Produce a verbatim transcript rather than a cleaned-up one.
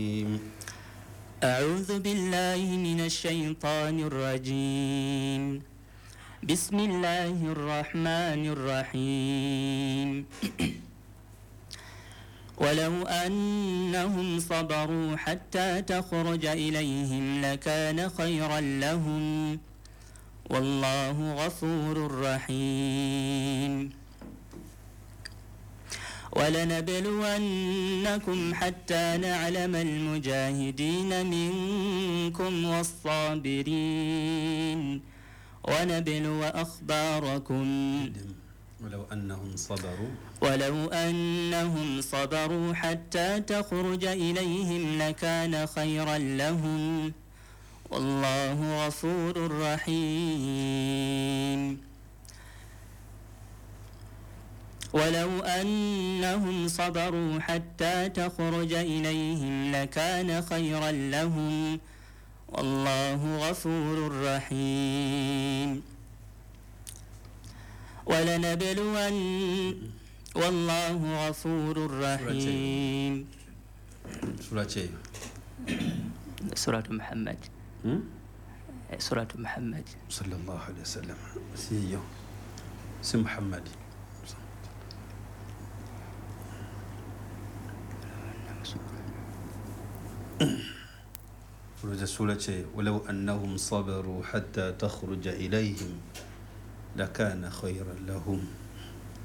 أعوذ بالله من الشيطان الرجيم. بسم الله الرحمن الرحيم. ولو أنهم صبروا حتى تخرج إليهم لكان خيرا لهم والله غفور رحيم. ولنبلونكم حتى نعلم المجاهدين منكم والصابرين ونبلو أخباركم. ولو أنهم صبروا ولو أنهم صبروا حتى تخرج إليهم لكان خيرا لهم والله غفور رحيم. ولو أنهم صبروا حتى تخرج إليهم لكان خيرا لهم والله غفور رحيم. ولنبلون والله غفور رحيم. سورة سورة محمد. سورة محمد صلى الله عليه وسلم. سيو سي محمد. سورة ولو أنهم صبروا حتى تخرج إليهم لكان خيرا لهم